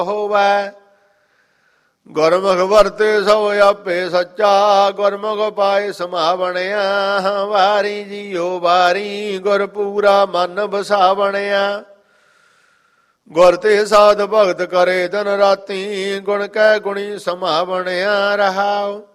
ਹੋਵੈ। ਗੁਰਮੁਖ ਵਰਤੇ ਸਭ ਆਪੇ ਸੱਚਾ, ਗੁਰਮੁਖ ਪਾਏ ਸਮਾਵਣਿਆ। ਵਾਰੀ ਜੀਓ ਵਾਰੀ ਗੁਰ ਪੂਰਾ ਮਨ ਵਸਾਵਣਿਆ। ਗੁਰ ਤੇ ਸਾਧ ਭਗਤ ਕਰੇ ਦਿਨ ਰਾਤੀ, ਗੁਣ ਕੈ ਗੁਣੀ ਸਮਾਵਣਿਆ ਰਹਾਉ।